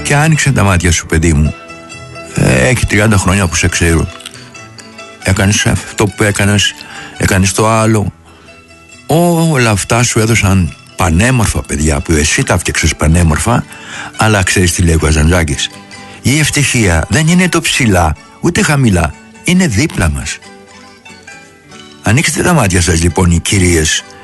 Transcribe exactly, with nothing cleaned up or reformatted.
Και άνοιξε τα μάτια σου, παιδί μου. ε, Έχει τριάντα χρόνια που σε ξέρω. Έκανες αυτό που έκανες, έκανες το άλλο. Όλα αυτά σου έδωσαν πανέμορφα παιδιά, που εσύ τα φτιάξες πανέμορφα. Αλλά ξέρεις τι λέει ο Καζαντζάκης? Η ευτυχία δεν είναι το ψηλά ούτε χαμηλά, είναι δίπλα μας. Ανοίξτε τα μάτια σας λοιπόν οι κυρίες